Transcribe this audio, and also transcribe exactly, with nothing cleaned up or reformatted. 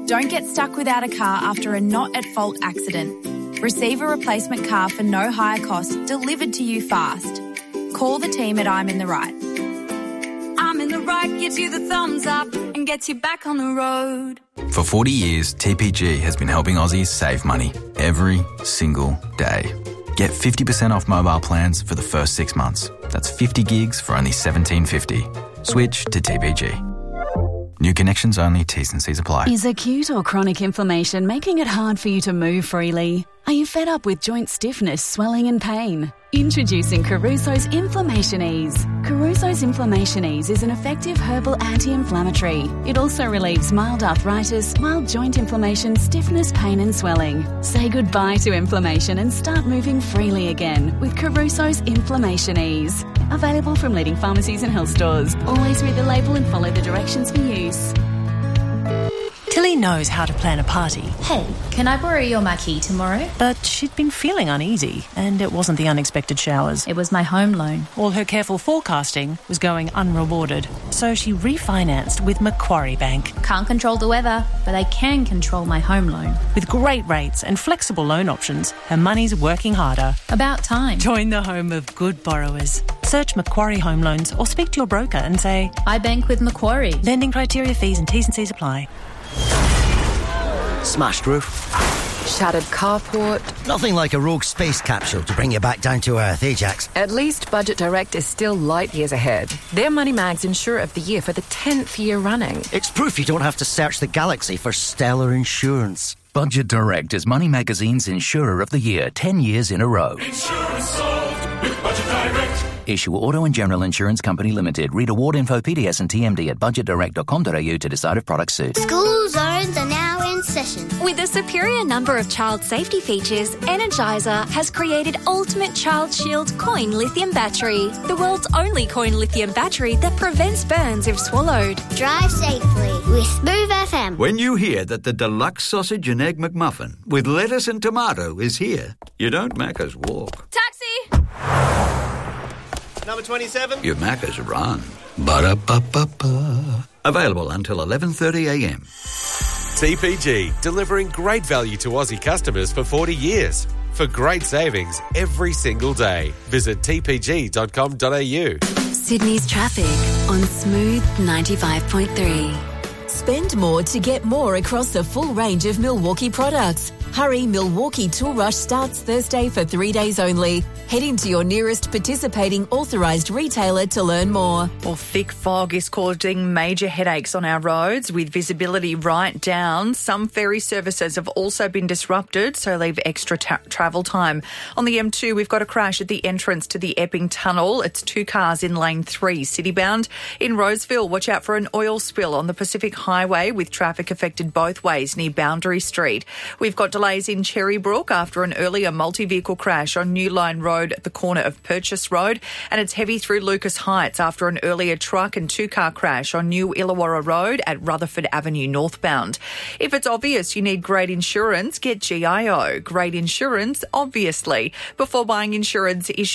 Don't get stuck without a car after a not-at-fault accident. Receive a replacement car for no higher cost delivered to you fast. Call the team at I'm in the Right. I'm in the Right gives you the thumbs up and gets you back on the road. For forty years, T P G has been helping Aussies save money every single day. Get fifty percent off mobile plans for the first six months. That's fifty gigs for only seventeen fifty. Switch to T P G. New connections only, T's and C's apply. Is acute or chronic inflammation making it hard for you to move freely? Are you fed up with joint stiffness, swelling and pain? Introducing Caruso's Inflammation Ease. Caruso's Inflammation Ease is an effective herbal anti-inflammatory. It also relieves mild arthritis, mild joint inflammation, stiffness, pain and swelling. Say goodbye to inflammation and start moving freely again with Caruso's Inflammation Ease. Available from leading pharmacies and health stores. Always read the label and follow the directions for use. Tilly knows how to plan a party. Hey, can I borrow your marquee tomorrow? But she'd been feeling uneasy, and it wasn't the unexpected showers. It was my home loan. All her careful forecasting was going unrewarded, so she refinanced with Macquarie Bank. Can't control the weather, but I can control my home loan. With great rates and flexible loan options, her money's working harder. About time. Join the home of good borrowers. Search Macquarie Home Loans or speak to your broker and say, I bank with Macquarie. Lending criteria, fees and T's and C's apply. Smashed roof. Shattered carport. Nothing like a rogue space capsule to bring you back down to earth, eh, Jax? At least Budget Direct is still light years ahead. They're Money Mag's Insurer of the Year for the tenth year running. It's proof you don't have to search the galaxy for stellar insurance. Budget Direct is Money Magazine's Insurer of the Year ten years in a row. Insurance solved with Budget Direct. Issue Auto and General Insurance Company Limited. Read award info, P D S and T M D at budget direct dot com dot a u to decide if products suit. School zones are now in session. With a superior number of child safety features, Energizer has created Ultimate Child Shield Coin Lithium Battery, the world's only coin lithium battery that prevents burns if swallowed. Drive safely with Smooth F M. When you hear that the deluxe sausage and egg McMuffin with lettuce and tomato is here, you don't Macca's walk. Taxi! Number twenty-seven. You Macca's run. Ba-da-ba-ba-ba. Available until eleven thirty a m. T P G, delivering great value to Aussie customers for forty years. For great savings every single day. Visit t p g dot com dot a u. Sydney's traffic on Smooth ninety-five point three. Spend more to get more across a full range of Milwaukee products. Hurry, Milwaukee Tool Rush starts Thursday for three days only. Head into your nearest participating authorised retailer to learn more. Well, thick fog is causing major headaches on our roads with visibility right down. Some ferry services have also been disrupted, so leave extra ta- travel time. On the M two, we've got a crash at the entrance to the Epping Tunnel. It's two cars in lane three, citybound. In Roseville, watch out for an oil spill on the Pacific Highway with traffic affected both ways near Boundary Street. We've got delays in Cherrybrook after an earlier multi-vehicle crash on New Line Road at the corner of Purchase Road, and it's heavy through Lucas Heights after an earlier truck and two-car crash on New Illawarra Road at Rutherford Avenue northbound. If it's obvious you need great insurance, get G I O. Great insurance, obviously. Before buying insurance, issue